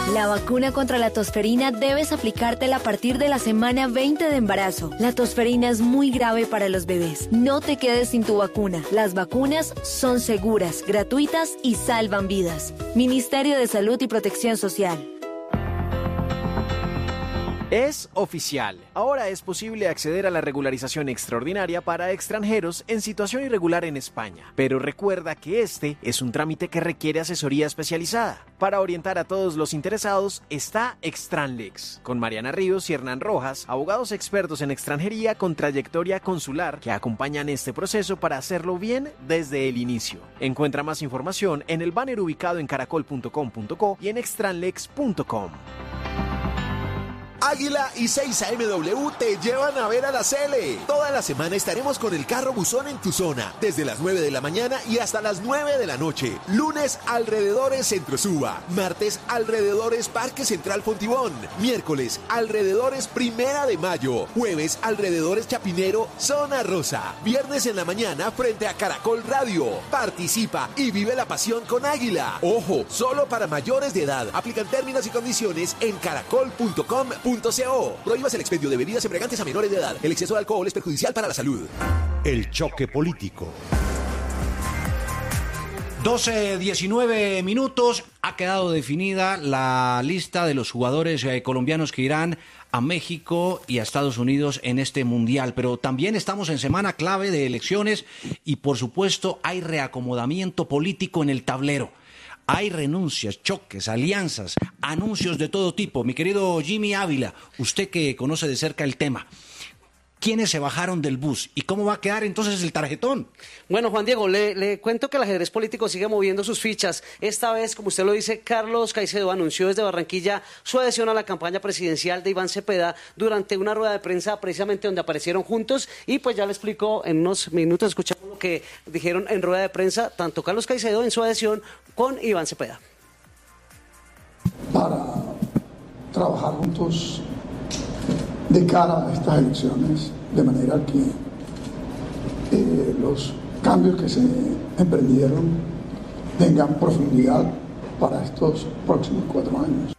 La vacuna contra la tosferina debes aplicártela a partir de la semana 20 de embarazo. La tosferina es muy grave para los bebés. No te quedes sin tu vacuna. Las vacunas son seguras, gratuitas y salvan vidas. Ministerio de Salud y Protección Social. Es oficial. Ahora es posible acceder a la regularización extraordinaria para extranjeros en situación irregular en España. Pero recuerda que este es un trámite que requiere asesoría especializada. Para orientar a todos los interesados está Extranlex, con Mariana Ríos y Hernán Rojas, abogados expertos en extranjería con trayectoria consular que acompañan este proceso para hacerlo bien desde el inicio. Encuentra más información en el banner ubicado en caracol.com.co y en extranlex.com. Águila y 6AMW te llevan a ver a la Sele. Toda la semana estaremos con el carro buzón en tu zona, desde las 9 de la mañana y hasta las 9 de la noche. Lunes, alrededores Centro Suba. Martes, alrededores Parque Central Fontibón. Miércoles, alrededores Primera de Mayo. Jueves, alrededores Chapinero, Zona Rosa. Viernes en la mañana, frente a Caracol Radio. Participa y vive la pasión con Águila. Ojo, solo para mayores de edad. Aplican términos y condiciones en caracol.com.co. Prohíbas el expendio de bebidas embriagantes a menores de edad. El exceso de alcohol es perjudicial para la salud. El choque político. 12:19 minutos. Ha quedado definida la lista de los jugadores colombianos que irán a México y a Estados Unidos en este mundial. Pero también estamos en semana clave de elecciones y, por supuesto, hay reacomodamiento político en el tablero. Hay renuncias, choques, alianzas, anuncios de todo tipo. Mi querido Jimmy Ávila, usted que conoce de cerca el tema, ¿quiénes se bajaron del bus? ¿Y cómo va a quedar entonces el tarjetón? Bueno, Juan Diego, le cuento que el ajedrez político sigue moviendo sus fichas. Esta vez, como usted lo dice, Carlos Caicedo anunció desde Barranquilla su adhesión a la campaña presidencial de Iván Cepeda durante una rueda de prensa precisamente donde aparecieron juntos y pues ya le explico en unos minutos, escuchamos lo que dijeron en rueda de prensa tanto Carlos Caicedo en su adhesión con Iván Cepeda. Para trabajar juntos de cara a estas elecciones, de manera que los cambios que se emprendieron tengan profundidad para estos próximos 4 años.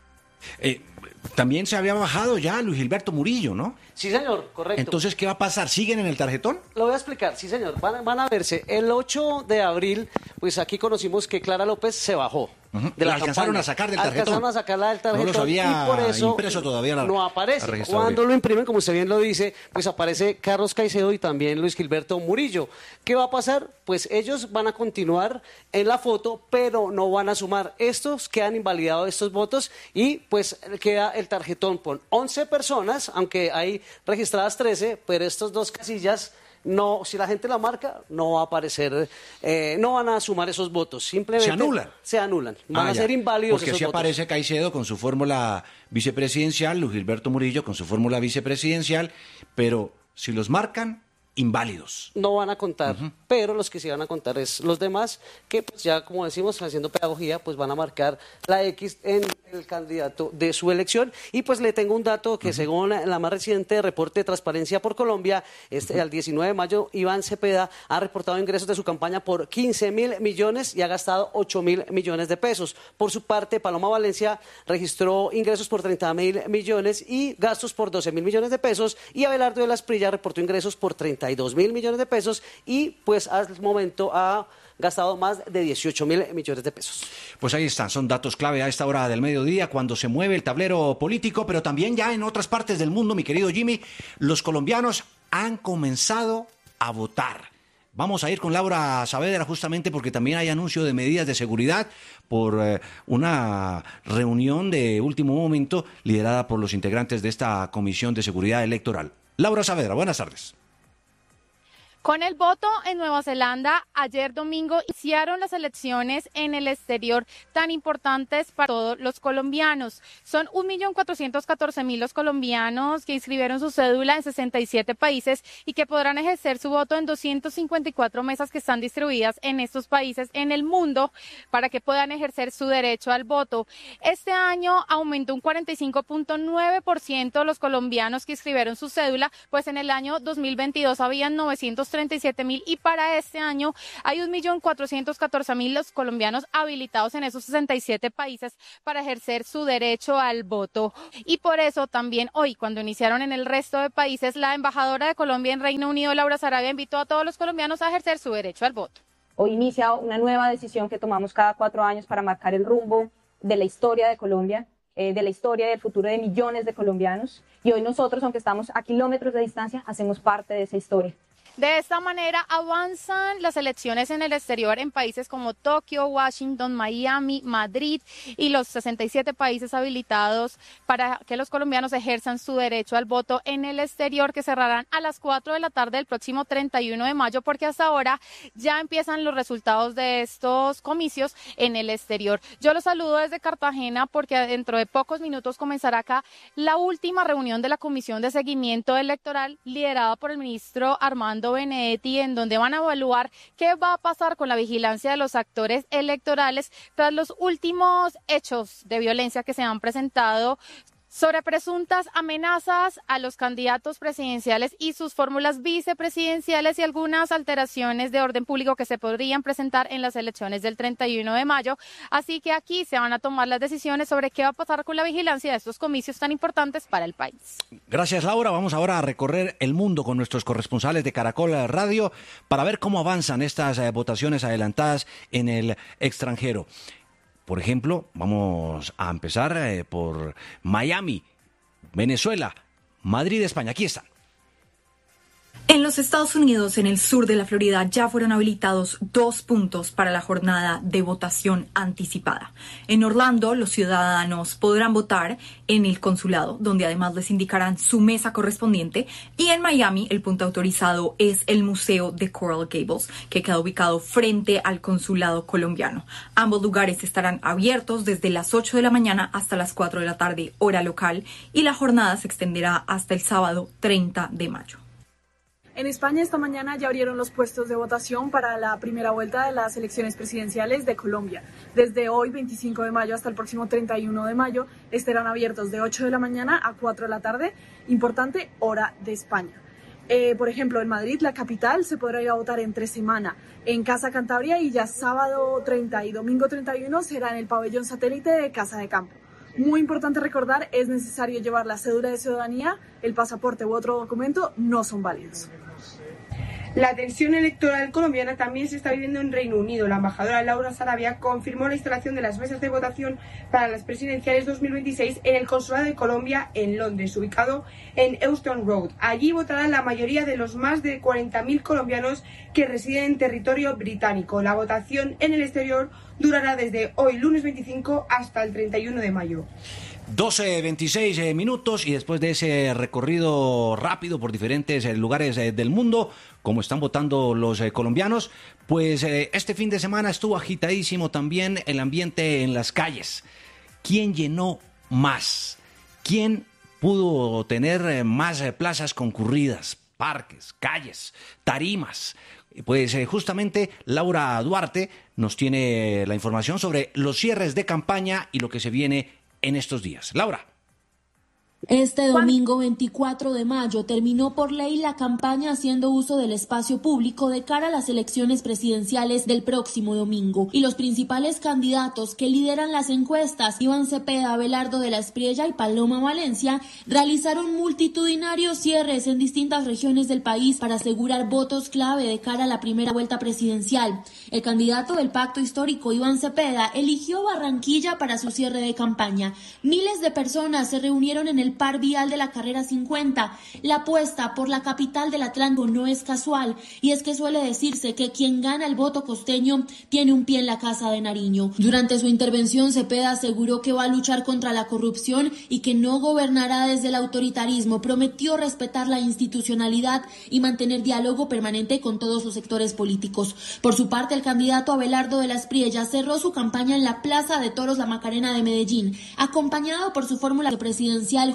También se había bajado ya Luis Gilberto Murillo, ¿no? Sí, señor, correcto. Entonces, ¿qué va a pasar? ¿Siguen en el tarjetón? Lo voy a explicar, sí, señor. Van a verse. El 8 de abril, pues aquí conocimos que Clara López se bajó. De la alcanzaron campaña. a sacar del tarjetón. Alcanzaron a sacarla del tarjetón. No los había y por eso impreso todavía no aparece. Cuando lo imprimen, como usted bien lo dice, pues aparece Carlos Caicedo y también Luis Gilberto Murillo. ¿Qué va a pasar? Pues ellos van a continuar en la foto, pero no van a sumar. Estos quedan invalidados estos votos y pues queda el tarjetón con 11 personas, aunque hay registradas 13, pero estos 2 casillas no, si la gente la marca, no va a aparecer, no van a sumar esos votos, simplemente se anulan, van a ser inválidos porque esos si votos. Aparece Caicedo con su fórmula vicepresidencial, Luis Gilberto Murillo con su fórmula vicepresidencial, pero si los marcan, inválidos. No van a contar, pero los que sí van a contar es los demás, que pues ya como decimos, haciendo pedagogía, pues van a marcar la X en el candidato de su elección. Y pues le tengo un dato que según la más reciente reporte de Transparencia por Colombia, al 19 de mayo, Iván Cepeda ha reportado ingresos de su campaña por 15.000 millones y ha gastado 8.000 millones de pesos. Por su parte, Paloma Valencia registró ingresos por 30.000 millones y gastos por 12.000 millones de pesos, y Abelardo de la Esprilla reportó ingresos por 32.000 millones de pesos y pues al momento ha gastado más de 18.000 millones de pesos. Pues ahí están, son datos clave a esta hora del mediodía cuando se mueve el tablero político, pero también ya en otras partes del mundo, mi querido Jimmy, los colombianos han comenzado a votar. Vamos a ir con Laura Saavedra justamente porque también hay anuncio de medidas de seguridad por una reunión de último momento liderada por los integrantes de esta Comisión de Seguridad Electoral. Laura Saavedra, buenas tardes. Con el voto en Nueva Zelanda, ayer domingo iniciaron las elecciones en el exterior tan importantes para todos los colombianos. Son 1.414.000 los colombianos que inscribieron su cédula en 67 países y que podrán ejercer su voto en 254 mesas que están distribuidas en estos países en el mundo para que puedan ejercer su derecho al voto. Este año aumentó un 45.9% los colombianos que inscribieron su cédula, pues en el año 2022 habían 930 237.000 y para este año hay 1.414.000 los colombianos habilitados en esos 67 países para ejercer su derecho al voto. Y por eso también hoy, cuando iniciaron en el resto de países, la embajadora de Colombia en Reino Unido, Laura Sarabia, invitó a todos los colombianos a ejercer su derecho al voto. Hoy inicia una nueva decisión que tomamos cada 4 años para marcar el rumbo de la historia de Colombia, de la historia y del futuro de millones de colombianos. Y hoy nosotros, aunque estamos a kilómetros de distancia, hacemos parte de esa historia. De esta manera avanzan las elecciones en el exterior en países como Tokio, Washington, Miami, Madrid y los 67 países habilitados para que los colombianos ejerzan su derecho al voto en el exterior, que cerrarán a las 4 de la tarde del próximo 31 de mayo, porque hasta ahora ya empiezan los resultados de estos comicios en el exterior. Yo los saludo desde Cartagena porque dentro de pocos minutos comenzará acá la última reunión de la Comisión de Seguimiento Electoral liderada por el ministro Armando Benedetti, en donde van a evaluar qué va a pasar con la vigilancia de los actores electorales tras los últimos hechos de violencia que se han presentado sobre presuntas amenazas a los candidatos presidenciales y sus fórmulas vicepresidenciales y algunas alteraciones de orden público que se podrían presentar en las elecciones del 31 de mayo. Así que aquí se van a tomar las decisiones sobre qué va a pasar con la vigilancia de estos comicios tan importantes para el país. Gracias, Laura. Vamos ahora a recorrer el mundo con nuestros corresponsales de Caracol Radio para ver cómo avanzan estas votaciones adelantadas en el extranjero. Por ejemplo, vamos a empezar por Miami, Venezuela, Madrid, España. Aquí están. En los Estados Unidos, en el sur de la Florida, ya fueron habilitados 2 puntos para la jornada de votación anticipada. En Orlando, los ciudadanos podrán votar en el consulado, donde además les indicarán su mesa correspondiente. Y en Miami, el punto autorizado es el Museo de Coral Gables, que queda ubicado frente al consulado colombiano. Ambos lugares estarán abiertos desde las 8 de la mañana hasta las 4 de la tarde, hora local, y la jornada se extenderá hasta el sábado 30 de mayo. En España esta mañana ya abrieron los puestos de votación para la primera vuelta de las elecciones presidenciales de Colombia. Desde hoy, 25 de mayo, hasta el próximo 31 de mayo, estarán abiertos de 8 de la mañana a 4 de la tarde, importante, hora de España. Por ejemplo, en Madrid, la capital, se podrá ir a votar entre semana en Casa Cantabria y ya sábado 30 y domingo 31 será en el pabellón satélite de Casa de Campo. Muy importante recordar, es necesario llevar la cédula de ciudadanía, el pasaporte u otro documento no son válidos. La tensión electoral colombiana también se está viviendo en Reino Unido. La embajadora Laura Sarabia confirmó la instalación de las mesas de votación para las presidenciales 2026 en el Consulado de Colombia en Londres, ubicado en Euston Road. Allí votarán la mayoría de los más de 40.000 colombianos que residen en territorio británico. La votación en el exterior durará desde hoy, lunes 25, hasta el 31 de mayo. 12:26 minutos y después de ese recorrido rápido por diferentes lugares del mundo, como están votando los colombianos, pues este fin de semana estuvo agitadísimo también el ambiente en las calles. ¿Quién llenó más? ¿Quién pudo tener más plazas concurridas, parques, calles, tarimas? Pues justamente Laura Duarte nos tiene la información sobre los cierres de campaña y lo que se viene en estos días. Laura. Este domingo 24 de mayo terminó por ley la campaña haciendo uso del espacio público de cara a las elecciones presidenciales del próximo domingo. Y los principales candidatos que lideran las encuestas, Iván Cepeda, Abelardo de la Espriella y Paloma Valencia, realizaron multitudinarios cierres en distintas regiones del país para asegurar votos clave de cara a la primera vuelta presidencial. El candidato del Pacto Histórico, Iván Cepeda, eligió Barranquilla para su cierre de campaña. Miles de personas se reunieron en el par vial de la carrera 50. La apuesta por la capital del Atlántico no es casual, y es que suele decirse que quien gana el voto costeño tiene un pie en la casa de Nariño. Durante su intervención, Cepeda aseguró que va a luchar contra la corrupción y que no gobernará desde el autoritarismo. Prometió respetar la institucionalidad y mantener diálogo permanente con todos los sectores políticos. Por su parte, el candidato Abelardo de la Espriella cerró su campaña en la Plaza de Toros La Macarena de Medellín, acompañado por su fórmula presidencial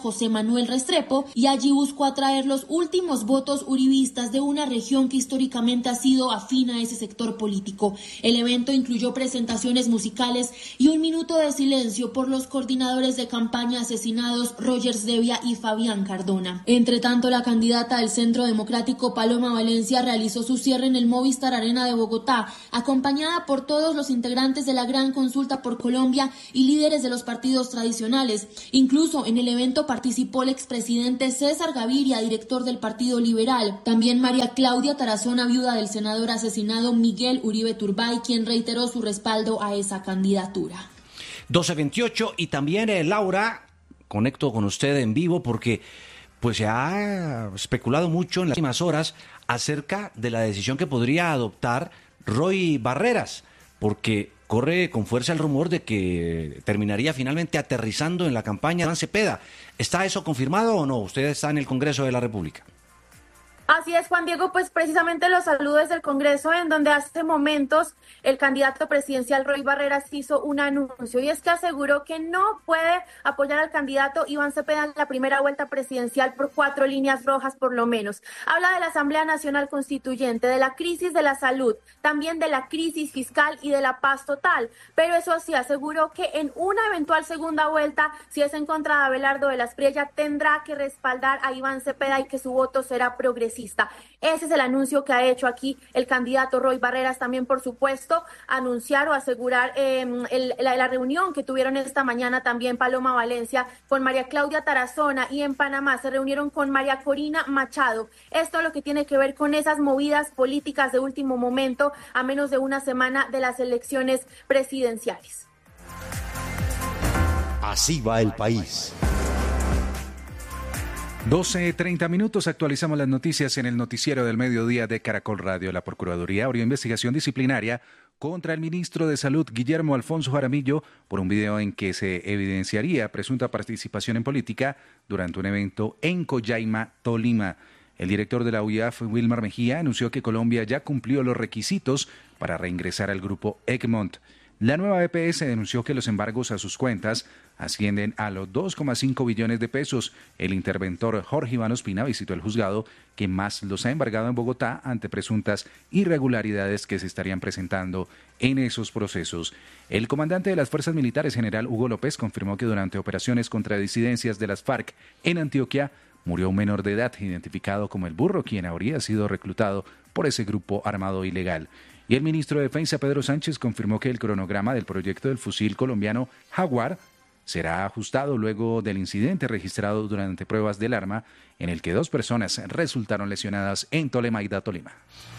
José Manuel Restrepo y allí buscó atraer los últimos votos uribistas de una región que históricamente ha sido afín a ese sector político. El evento incluyó presentaciones musicales y un minuto de silencio por los coordinadores de campaña asesinados Rogers Devia y Fabián Cardona. Entre tanto, la candidata del Centro Democrático Paloma Valencia realizó su cierre en el Movistar Arena de Bogotá, acompañada por todos los integrantes de la Gran Consulta por Colombia y líderes de los partidos tradicionales. Incluso en el evento participó el expresidente César Gaviria, director del Partido Liberal. También María Claudia Tarazona, viuda del senador asesinado Miguel Uribe Turbay, quien reiteró su respaldo a esa candidatura. 12:28 y también Laura, conecto con usted en vivo porque pues se ha especulado mucho en las últimas horas acerca de la decisión que podría adoptar Roy Barreras, porque corre con fuerza el rumor de que terminaría finalmente aterrizando en la campaña de Iván Cepeda. ¿Está eso confirmado o no? Usted está en el Congreso de la República. Así es, Juan Diego, pues precisamente los saludo desde el Congreso, en donde hace momentos el candidato presidencial Roy Barreras hizo un anuncio, y es que aseguró que no puede apoyar al candidato Iván Cepeda en la primera vuelta presidencial por 4 líneas rojas por lo menos. Habla de la Asamblea Nacional Constituyente, de la crisis de la salud, también de la crisis fiscal y de la paz total, pero eso sí, aseguró que en una eventual segunda vuelta, si es en contra de Abelardo de las Priella, tendrá que respaldar a Iván Cepeda y que su voto será progresista. Ese es el anuncio que ha hecho aquí el candidato Roy Barreras. También, por supuesto, anunciar o asegurar la reunión que tuvieron esta mañana también Paloma Valencia con María Claudia Tarazona, y en Panamá se reunieron con María Corina Machado. Esto es lo que tiene que ver con esas movidas políticas de último momento a menos de una semana de las elecciones presidenciales. Así va el país. 12:30, actualizamos las noticias en el noticiero del mediodía de Caracol Radio. La Procuraduría abrió investigación disciplinaria contra el ministro de Salud, Guillermo Alfonso Jaramillo, por un video en que se evidenciaría presunta participación en política durante un evento en Coyaima, Tolima. El director de la UIAF, Wilmar Mejía, anunció que Colombia ya cumplió los requisitos para reingresar al grupo Egmont. La nueva EPS denunció que los embargos a sus cuentas ascienden a los 2,5 billones de pesos. El interventor Jorge Iván Ospina visitó el juzgado que más los ha embargado en Bogotá ante presuntas irregularidades que se estarían presentando en esos procesos. El comandante de las Fuerzas Militares, general Hugo López, confirmó que durante operaciones contra disidencias de las FARC en Antioquia murió un menor de edad identificado como el Burro, quien habría sido reclutado por ese grupo armado ilegal. Y el ministro de Defensa, Pedro Sánchez, confirmó que el cronograma del proyecto del fusil colombiano Jaguar será ajustado luego del incidente registrado durante pruebas del arma en el que 2 personas resultaron lesionadas en Tolemaida, Tolima.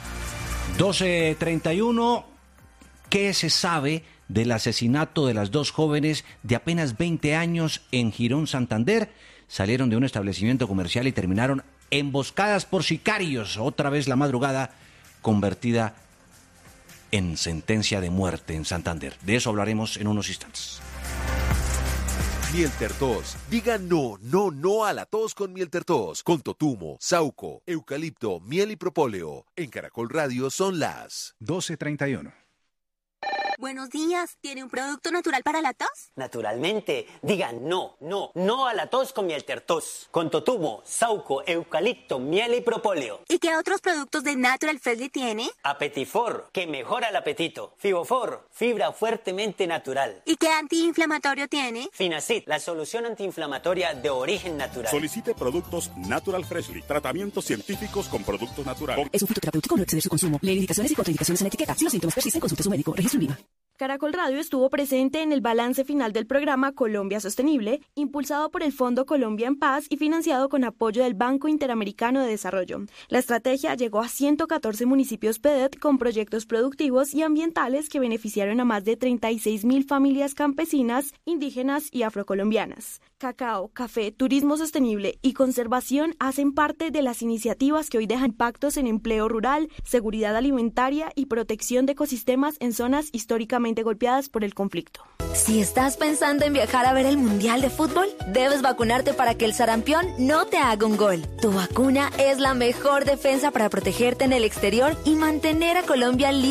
12:31. ¿Qué se sabe del asesinato de las 2 jóvenes de apenas 20 años en Girón, Santander? Salieron de un establecimiento comercial y terminaron emboscadas por sicarios. Otra vez la madrugada convertida en sentencia de muerte en Santander. De eso hablaremos en unos instantes. Mieltertos. Diga no, no, no a la tos con Mieltertos. Con totumo, sauco, eucalipto, miel y propóleo. En Caracol Radio son las 12:31. Buenos días, ¿tiene un producto natural para la tos? Naturalmente, digan no, no, no a la tos con Mieltertos. Con totumo, sauco, eucalipto, miel y propóleo. ¿Y qué otros productos de Natural Freshly tiene? Apetifor, que mejora el apetito. Fibofor, fibra fuertemente natural. ¿Y qué antiinflamatorio tiene? Finacid, la solución antiinflamatoria de origen natural. Solicite productos Natural Freshly, tratamientos científicos con productos naturales. Es un fitoterapéutico, no exceder su consumo. Lee indicaciones y contraindicaciones en la etiqueta. Si los síntomas persisten, consulte a su médico. Registro INVIMA. Caracol Radio estuvo presente en el balance final del programa Colombia Sostenible, impulsado por el Fondo Colombia en Paz y financiado con apoyo del Banco Interamericano de Desarrollo. La estrategia llegó a 114 municipios PEDET con proyectos productivos y ambientales que beneficiaron a más de 36.000 familias campesinas, indígenas y afrocolombianas. Cacao, café, turismo sostenible y conservación hacen parte de las iniciativas que hoy dejan impactos en empleo rural, seguridad alimentaria y protección de ecosistemas en zonas históricamente golpeadas por el conflicto. Si estás pensando en viajar a ver el Mundial de Fútbol, debes vacunarte para que el sarampión no te haga un gol. Tu vacuna es la mejor defensa para protegerte en el exterior y mantener a Colombia libre